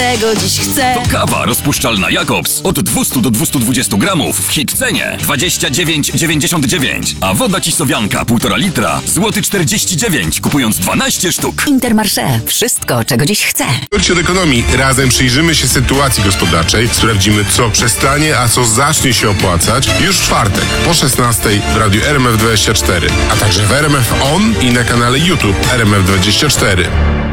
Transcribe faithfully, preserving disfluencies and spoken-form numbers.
Czego dziś chcę? To kawa rozpuszczalna Jakobs od dwieście do dwustu dwudziestu gramów w hit cenie dwadzieścia dziewięć dziewięćdziesiąt dziewięć, a woda Cisowianka półtora litra złoty czterdzieści dziewięć, kupując dwanaście sztuk. Intermarché. Wszystko, czego dziś chcę. Od ekonomii razem przyjrzymy się sytuacji gospodarczej, sprawdzimy, co przestanie, a co zacznie się opłacać już w czwartek po szesnastej w radiu R M F dwadzieścia cztery, a także w R M F On i na kanale YouTube R M F dwadzieścia cztery.